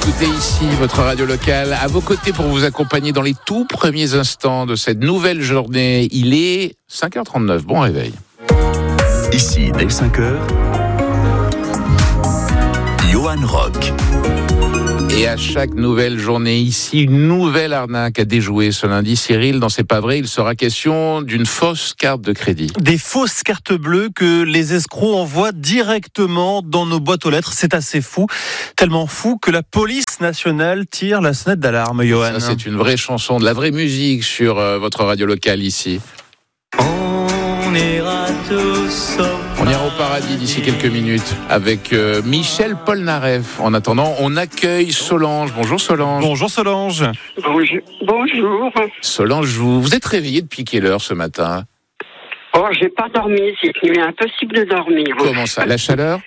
écoutez ici votre radio locale, à vos côtés pour vous accompagner dans les tout premiers instants de cette nouvelle journée. Il est 5h39, bon réveil. Ici, dès 5h, Johan Rock. Et à chaque nouvelle journée ici, une nouvelle arnaque à déjouer ce lundi. Cyril, dans C'est pas vrai, il sera question d'une fausse carte de crédit. Des fausses cartes bleues que les escrocs envoient directement dans nos boîtes aux lettres. C'est assez fou, tellement fou que la police nationale tire la sonnette d'alarme, Johan. Ça, c'est une vraie chanson, de la vraie musique sur votre radio locale ici. On ira tous On ira au paradis d'ici quelques minutes avec Michel Polnareff. En attendant, on accueille Solange. Bonjour Solange. Bonjour Solange. Bonjour. Solange, vous êtes réveillée depuis quelle heure ce matin? Oh, j'ai pas dormi, il est impossible de dormir. Comment ça? La chaleur?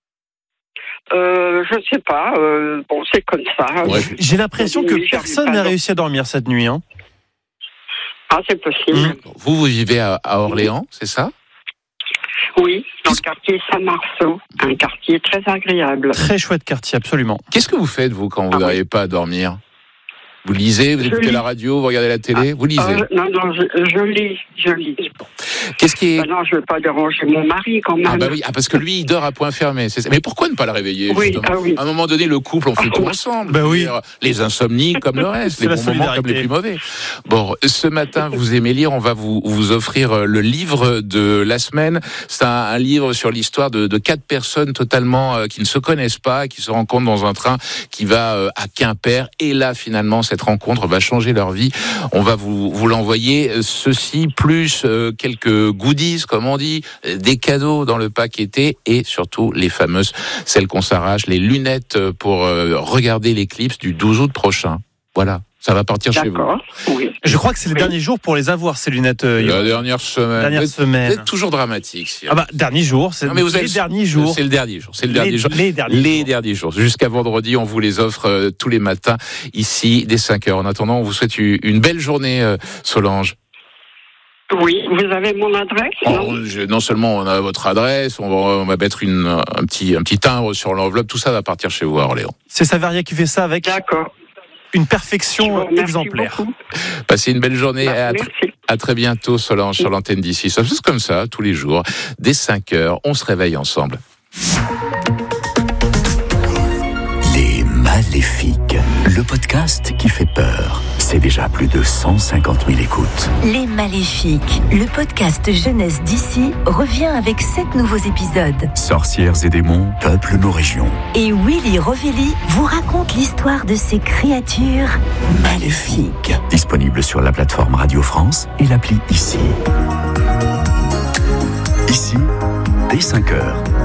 Je sais pas, bon, c'est comme ça. Ouais. J'ai l'impression que personne n'a réussi à dormir cette nuit. Ah, c'est possible. Vous vivez à Orléans, c'est ça? Oui, dans le quartier Saint-Marceau, un quartier très agréable. Très chouette quartier, absolument. Qu'est-ce que vous faites, vous, quand vous n'arrivez pas à dormir? Vous lisez, vous écoutez la radio, vous regardez la télé, vous lisez? Non, je lis. Qu'est-ce qui est... Non, je veux pas déranger mon mari quand même. Ah bah oui, parce que lui, il dort à point fermé. C'est ça. Mais pourquoi ne pas le réveiller, justement? Oui. À un moment donné, le couple, on fait tout ensemble. Bah oui. Les insomnies comme le reste, les la bons moments comme les plus mauvais. Bon, ce matin, vous aimez lire, on va vous offrir le livre de la semaine. C'est un livre sur l'histoire de 4 personnes totalement qui ne se connaissent pas, qui se rencontrent dans un train qui va à Quimper. Et là, finalement, cette rencontre va changer leur vie. On va vous l'envoyer. Ceci, plus quelques goodies, comme on dit, des cadeaux dans le pack été et surtout les fameuses, celles qu'on s'arrache, les lunettes pour regarder l'éclipse du 12 août prochain. Voilà. Ça va partir chez vous. D'accord, oui. Je crois que c'est le dernier jour pour les avoir, ces lunettes. La dernière semaine. Vous êtes toujours dramatique. Cyril. Ah bah, dernier jour. C'est les derniers jours. C'est le dernier jour. C'est le dernier jour. Les derniers jours. Jusqu'à vendredi, on vous les offre tous les matins, ici, dès 5h. En attendant, on vous souhaite une belle journée, Solange. Oui, vous avez mon adresse, non seulement on a votre adresse, on va mettre un petit timbre sur l'enveloppe, tout ça va partir chez vous à Orléans. C'est Saveria qui fait ça avec une perfection exemplaire. Beaucoup. Passez une belle journée. Merci. À très bientôt, Solange, sur l'antenne d'ici. C'est comme ça, tous les jours. Dès 5h, on se réveille ensemble. Les Maléfiques, le podcast qui fait peur. C'est déjà plus de 150 000 écoutes. Les Maléfiques, le podcast jeunesse d'ici, revient avec 7 nouveaux épisodes. Sorcières et démons peuplent nos régions. Et Willy Rovelli vous raconte l'histoire de ces créatures maléfiques. Disponible sur la plateforme Radio France et l'appli Ici. Ici, dès 5h.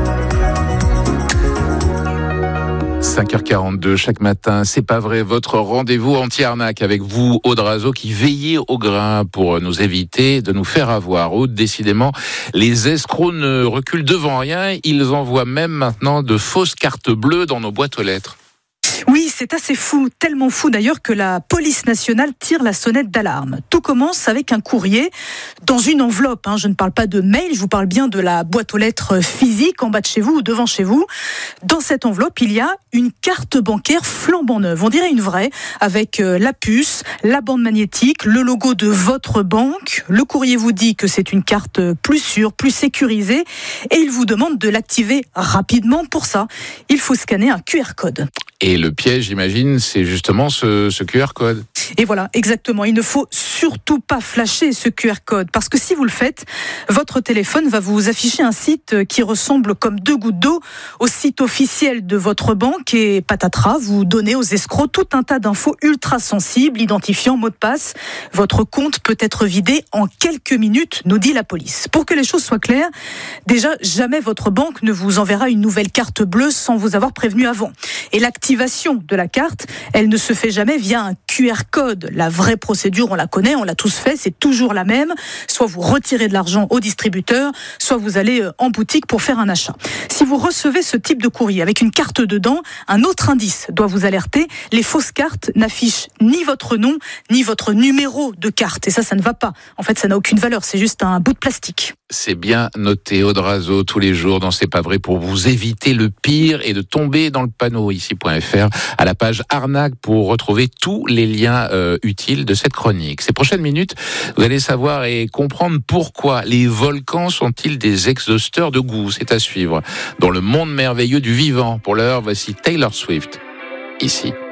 5h42 chaque matin, c'est pas vrai, votre rendez-vous anti-arnaque avec vous, Aude Razo, qui veillez au grain pour nous éviter de nous faire avoir. Aude, décidément, les escrocs ne reculent devant rien, ils envoient même maintenant de fausses cartes bleues dans nos boîtes aux lettres. Oui, c'est assez fou, tellement fou d'ailleurs que la police nationale tire la sonnette d'alarme. Tout commence avec un courrier dans une enveloppe. Je ne parle pas de mail, je vous parle bien de la boîte aux lettres physique en bas de chez vous ou devant chez vous. Dans cette enveloppe, il y a une carte bancaire flambant neuve. On dirait une vraie, avec la puce, la bande magnétique, le logo de votre banque. Le courrier vous dit que c'est une carte plus sûre, plus sécurisée et il vous demande de l'activer rapidement. Pour ça, il faut scanner un QR code. Et le piège, j'imagine, c'est justement ce QR code. Et voilà, exactement. Il ne faut surtout pas flasher ce QR code parce que si vous le faites, votre téléphone va vous afficher un site qui ressemble comme 2 gouttes d'eau au site officiel de votre banque et patatras, vous donnez aux escrocs tout un tas d'infos ultra sensibles, identifiant mot de passe. Votre compte peut être vidé en quelques minutes, nous dit la police. Pour que les choses soient claires, déjà, jamais votre banque ne vous enverra une nouvelle carte bleue sans vous avoir prévenu avant. Et l'activation de la carte, elle ne se fait jamais via un QR QR code. La vraie procédure, on la connaît, on l'a tous fait, c'est toujours la même. Soit vous retirez de l'argent au distributeur, soit vous allez en boutique pour faire un achat. Si vous recevez ce type de courrier avec une carte dedans, un autre indice doit vous alerter. Les fausses cartes n'affichent ni votre nom, ni votre numéro de carte. Et ça ne va pas. En fait, ça n'a aucune valeur, c'est juste un bout de plastique. C'est bien noté, Aude Razeau, tous les jours dans C'est pas vrai pour vous éviter le pire et de tomber dans le panneau ici.fr à la page arnaque pour retrouver tous les liens utiles de cette chronique. Ces prochaines minutes, vous allez savoir et comprendre pourquoi les volcans sont-ils des exhausteurs de goût. C'est à suivre dans le monde merveilleux du vivant. Pour l'heure, voici Taylor Swift, ici.